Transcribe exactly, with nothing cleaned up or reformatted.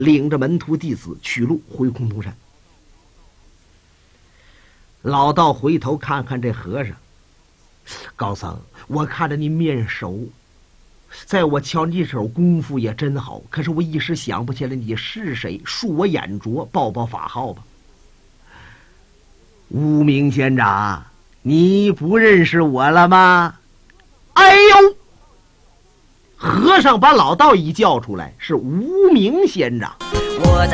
领着门徒弟子取路回崆峒山。老道回头看看这和尚，高僧，我看着你面熟，在我瞧你手功夫也真好，可是我一时想不起来你是谁，恕我眼拙，报报法号吧。无名仙长，你不认识我了吗？哎呦！和尚把老道一叫出来，是无名仙长。 我在